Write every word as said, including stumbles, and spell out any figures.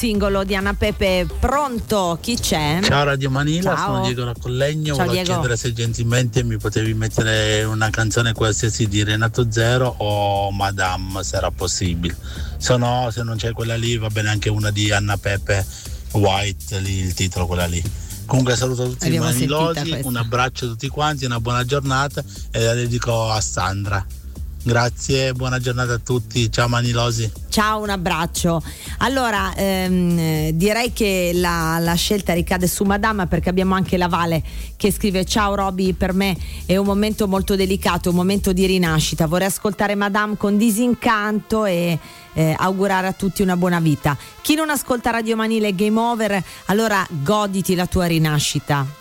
singolo di Anna Pepe. Pronto? Chi c'è? Ciao Radio Manila, Ciao. sono Diego Raccollegno. Ciao, Volevo Diego. chiedere se gentilmente mi potevi mettere una canzone qualsiasi di Renato Zero o Madame, se era possibile. Se no, se non c'è quella lì, va bene anche una di Anna Pepe White, lì il titolo, quella lì. Comunque saluto tutti Abbiamo i sentita manilosi, questa. un abbraccio a tutti quanti, una buona giornata e la dedico a Sandra. Grazie, buona giornata a tutti, ciao manilosi. Ciao, un abbraccio. Allora, ehm, direi che la, la scelta ricade su Madama, perché abbiamo anche la Vale che scrive: ciao Roby, per me è un momento molto delicato, un momento di rinascita. Vorrei ascoltare Madame con disincanto e eh, augurare a tutti una buona vita. Chi non ascolta Radio Manila è game over, allora goditi la tua rinascita.